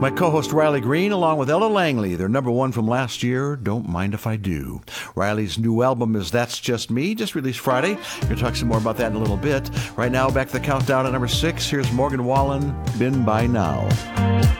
My co-host Riley Green, along with Ella Langley, their number one from last year, Don't Mind If I Do. Riley's new album is That's Just Me, just released Friday. We're going to talk some more about that in a little bit. Right now, back to the countdown at number 6. Here's Morgan Wallen, Been By Now.